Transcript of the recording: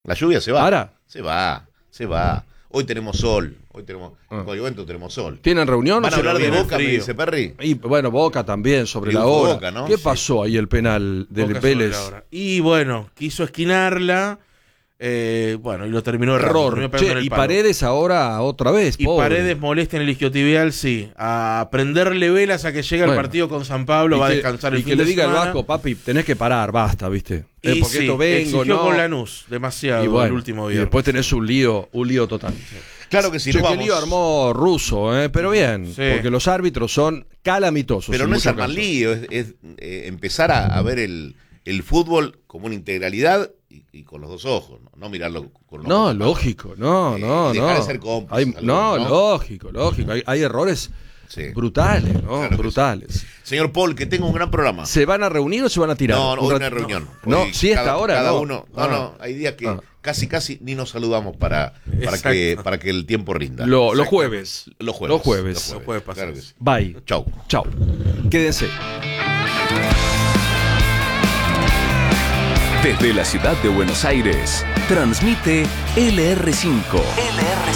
La lluvia se va. ¿Para? Se va. Hoy tenemos sol. En cualquier momento tenemos sol. ¿Tienen reunión? ¿Van a hablar de viene Boca, me frío. dice Perry? Y bueno, Boca también, sobre la Triunfo hora. Boca, ¿no? ¿Qué Sí. pasó ahí el penal del Boca sobre Vélez? la hora. Y bueno, quiso esquinarla. Bueno, y lo terminó errando. Error. Terminó pegando en el Y palo. Paredes ahora otra vez. Y pobre. Paredes molesta en el isquiotibial, sí. A prenderle velas a que llegue Bueno. el partido con San Pablo, va a descansar el y fin que le de diga al semana. Vasco, papi, tenés que parar, basta, ¿viste? Y Porque sí, esto vengo, exigió no. con Lanús demasiado Y bueno, el último y viernes. después tenés un lío total. Claro que sí, Che, nos qué vamos. lío armó Russo, pero bien, Sí. porque los árbitros son calamitosos. Pero en no es muchos armar casos. lío, es empezar a ver el fútbol como una integralidad y con los dos ojos, no mirarlo con los No, ojos. lógico, no. y dejar de ser cómplices, No, algunos, ¿no? lógico. Hay errores Sí. brutales, ¿no? Claro que brutales. Señor Paul, que tenga un gran programa. ¿Se van a reunir o se van a tirar? No, Un hoy no rat- hay reunión. No, Hoy si esta hora cada no. uno. Ah. No, hay días que Ah. casi ni nos saludamos para que el tiempo rinda. Los jueves. Los jueves. Los jueves. Los jueves pasar Claro que eso. sí. Bye. Chau. Chao. Quédense. Desde la ciudad de Buenos Aires, transmite LR5.